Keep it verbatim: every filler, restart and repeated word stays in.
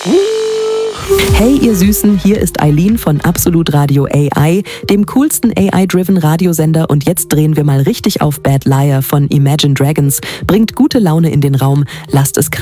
Hey ihr Süßen, hier ist Eileen von Absolut Radio A I, dem coolsten A I-driven Radiosender, und jetzt drehen wir mal richtig auf Bad Liar von Imagine Dragons. Bringt gute Laune in den Raum, lasst es krachen.